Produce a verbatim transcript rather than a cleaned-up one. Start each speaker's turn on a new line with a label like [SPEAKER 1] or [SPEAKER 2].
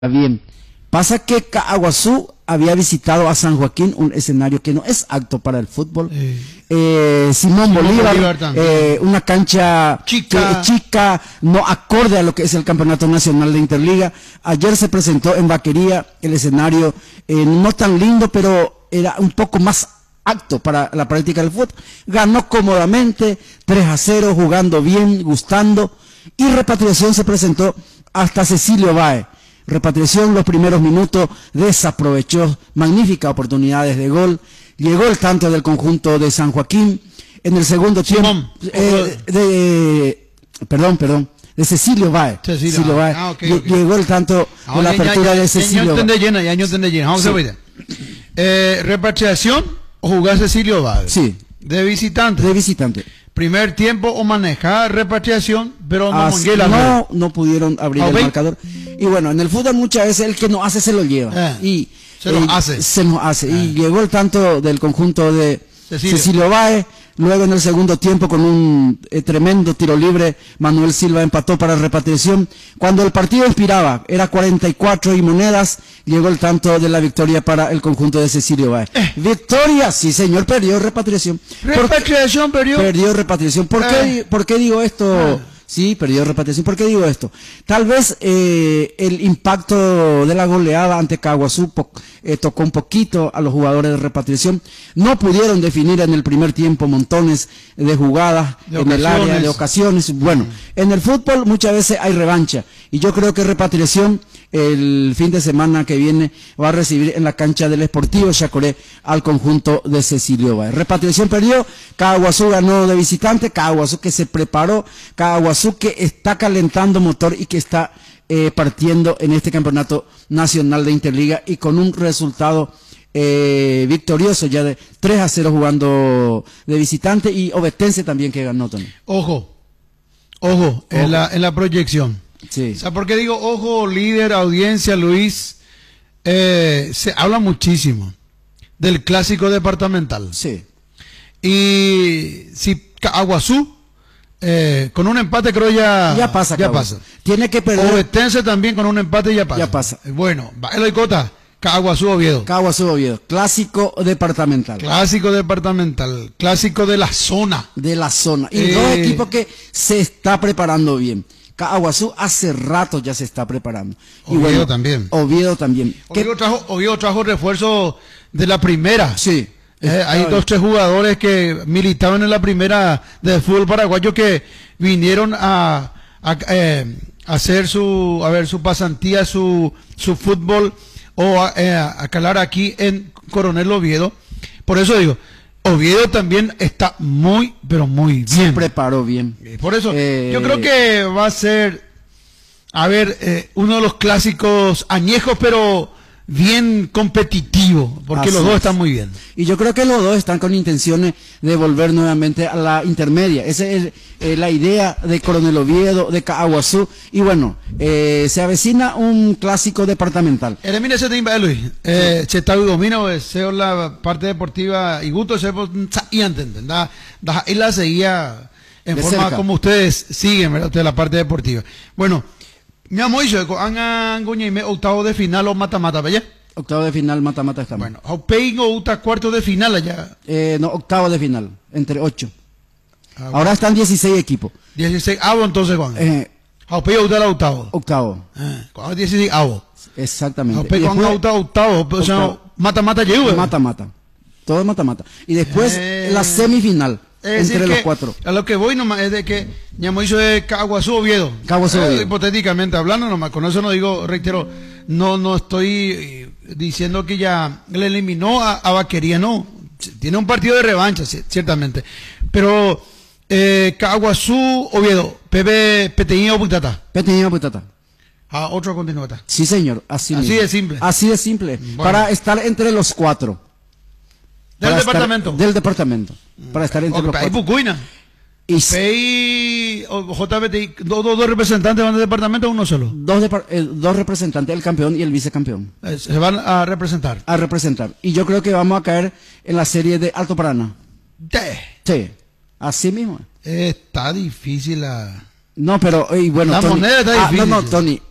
[SPEAKER 1] bien. Pasa que Caaguazú había visitado a San Joaquín, un escenario que no es apto para el fútbol. Eh, eh, Simón, Simón Bolívar, Bolívar eh, una cancha chica. Que, chica, no acorde a lo que es el Campeonato Nacional de Interliga. Ayer se presentó en Vaquería el escenario, eh, no tan lindo, pero era un poco más apto para la práctica del fútbol. Ganó cómodamente, tres a cero, jugando bien, gustando. Y Repatriación se presentó hasta Cecilio Báez. Repatriación, los primeros minutos desaprovechó magníficas oportunidades de gol. Llegó el tanto del conjunto de San Joaquín. En el segundo tiempo, eh, de, perdón, perdón, de Cecilio Báez. Cecilio, Cecilio Báez. Ah, okay, okay. Llegó el tanto ah, de la ya, apertura ya, ya, de Cecilio
[SPEAKER 2] Báez. Ya, ya, ya, ya, vamos sí. a ver. Eh, Repatriación o jugar Cecilio Báez.
[SPEAKER 1] Sí.
[SPEAKER 2] De visitante.
[SPEAKER 1] De visitante.
[SPEAKER 2] Primer tiempo o manejar Repatriación, pero no,
[SPEAKER 1] Así, no, no pudieron abrir el marcador. Y bueno, en el fútbol muchas veces el que no hace se lo lleva. Eh, y
[SPEAKER 2] se lo eh, hace.
[SPEAKER 1] Se lo hace. Eh. Y llegó el tanto del conjunto de Cecilio, Cecilio Báez. Luego en el segundo tiempo con un eh, tremendo tiro libre, Manuel Silva empató para Repatriación. Cuando el partido inspiraba, era cuarenta y cuatro y monedas, llegó el tanto de la victoria para el conjunto de Cecilio Báez. Eh. Victoria, sí señor, perdió Repatriación.
[SPEAKER 2] Repatriación perdió.
[SPEAKER 1] Perdió Repatriación. ¿Por, eh. qué, ¿Por qué digo esto? Eh. Sí, perdió Repatriación. ¿Por qué digo esto? Tal vez eh, el impacto de la goleada ante Caaguazú eh, tocó un poquito a los jugadores de Repatriación. No pudieron definir en el primer tiempo montones de jugadas de en el área, de ocasiones. Bueno, en el fútbol muchas veces hay revancha. Y yo creo que Repatriación el fin de semana que viene va a recibir en la cancha del Sportivo Chacoré al conjunto de Cecilio Báez. Repatriación perdió, Caaguazú ganó de visitante, Caaguazú que se preparó, Caaguazú que está calentando motor y que está eh, partiendo en este campeonato nacional de Interliga y con un resultado eh, victorioso ya de tres a cero jugando de visitante y Ovetense también que ganó, Tony.
[SPEAKER 2] Ojo, ojo, ojo. En, la, en la proyección.
[SPEAKER 1] Sí.
[SPEAKER 2] O sea, porque digo, ojo, líder, audiencia, Luis, eh, se habla muchísimo del clásico departamental.
[SPEAKER 1] Sí.
[SPEAKER 2] Y si Caaguazú, eh, con un empate creo ya,
[SPEAKER 1] ya pasa.
[SPEAKER 2] Ya pasa.
[SPEAKER 1] Tiene que perder.
[SPEAKER 2] Ovetense también con un empate ya pasa.
[SPEAKER 1] Ya pasa.
[SPEAKER 2] Bueno, Baelo y Cota, Caaguazú Oviedo.
[SPEAKER 1] Caaguazú Oviedo, clásico departamental.
[SPEAKER 2] Clásico departamental, clásico de la zona.
[SPEAKER 1] De la zona. Y
[SPEAKER 2] eh,
[SPEAKER 1] dos equipos que se está preparando bien. Caaguazú hace rato ya se está preparando.
[SPEAKER 2] Oviedo y bueno, también.
[SPEAKER 1] Oviedo también.
[SPEAKER 2] Oviedo trajo, Oviedo trajo refuerzo de la primera.
[SPEAKER 1] Sí.
[SPEAKER 2] Eh, hay dos, tres jugadores que militaban en la primera del fútbol paraguayo que vinieron a, a eh, hacer su, a ver, su pasantía, su, su fútbol o a, eh, a calar aquí en Coronel Oviedo. Por eso digo, Oviedo también está muy, pero muy bien.
[SPEAKER 1] Se preparó bien.
[SPEAKER 2] Por eso, eh, yo creo que va a ser, a ver, eh, uno de los clásicos añejos, pero bien competitivo, porque los dos están muy bien.
[SPEAKER 1] Y yo creo que los dos están con intenciones de volver nuevamente a la intermedia. Esa es eh, la idea de Coronel Oviedo, de Caaguazú. Y bueno, eh, se avecina un clásico departamental.
[SPEAKER 2] Mira ese timba, Luis. Eh, se está domino, se la parte deportiva y gusto, se y entender, da, da, y la seguía en de forma cerca. Como ustedes siguen, ¿verdad? De la parte deportiva. Bueno. Mi amor, han goñime octavo de final o mata-mata, ¿verdad?
[SPEAKER 1] Octavo de final, mata-mata estamos.
[SPEAKER 2] Bueno, ¿Haupei o Uta cuarto de final allá?
[SPEAKER 1] Eh, no, octavo de final, entre ocho. Ah, bueno. Ahora están dieciséis equipos.
[SPEAKER 2] dieciséis avos entonces, Juan. Eh, ¿Haupei o Uta el octavo?
[SPEAKER 1] Octavo.
[SPEAKER 2] Ah, ahora dieciséis avos.
[SPEAKER 1] Exactamente.
[SPEAKER 2] ¿Haupei con Uta octavo? O sea, mata-mata llegó.
[SPEAKER 1] Mata-mata. Todo mata-mata. Y después eh... la semifinal.
[SPEAKER 2] Es
[SPEAKER 1] entre
[SPEAKER 2] los
[SPEAKER 1] que, cuatro.
[SPEAKER 2] A lo que voy nomás es de que Ñamo hizo de Caaguazú Oviedo.
[SPEAKER 1] Caaguazú Oviedo.
[SPEAKER 2] Eh, hipotéticamente hablando nomás, con eso no digo, reitero, no no estoy eh, diciendo que ya le eliminó a, a Vaquería, no. Tiene un partido de revancha, ciertamente. Pero eh, Caaguazú Oviedo, Pepe Peteño Putata.
[SPEAKER 1] Peteño Putata.
[SPEAKER 2] A otro continuata.
[SPEAKER 1] Sí, señor, así
[SPEAKER 2] Así
[SPEAKER 1] mismo.
[SPEAKER 2] de simple.
[SPEAKER 1] Así de simple. Bueno. Para estar entre los cuatro.
[SPEAKER 2] Del departamento.
[SPEAKER 1] Del departamento. Para estar entre los cuatro.
[SPEAKER 2] Bucuina. Y P I, J B T I, dos, dos, dos representantes van del departamento o uno solo.
[SPEAKER 1] Dos, eh, dos representantes, el campeón y el vicecampeón.
[SPEAKER 2] Eh, se van a representar.
[SPEAKER 1] A representar. Y yo creo que vamos a caer en la serie de Alto Paraná.
[SPEAKER 2] De.
[SPEAKER 1] Sí. Así mismo.
[SPEAKER 2] Está difícil la.
[SPEAKER 1] No, pero, y bueno,
[SPEAKER 2] la
[SPEAKER 1] Tony,
[SPEAKER 2] moneda está
[SPEAKER 1] ah,
[SPEAKER 2] difícil.
[SPEAKER 1] No, no, Tony.